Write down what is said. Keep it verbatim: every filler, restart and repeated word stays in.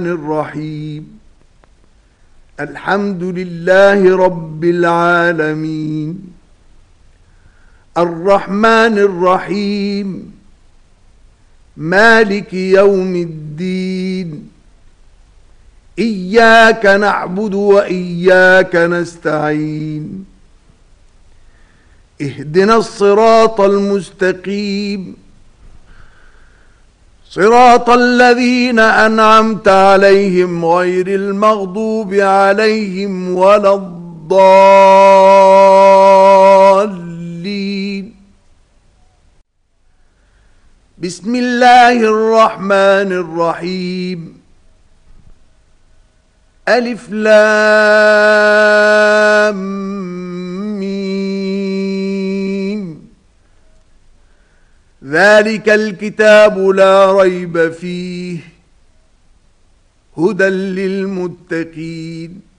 الرحيم الحمد لله رب العالمين الرحمن الرحيم مالك يوم الدين إياك نعبد وإياك نستعين اهدنا الصراط المستقيم صراط الذين أنعمت عليهم غير المغضوب عليهم ولا الضالين. بسم الله الرحمن الرحيم. ألف لام ميم ذلك الكتاب لا ريب فيه هدى للمتقين.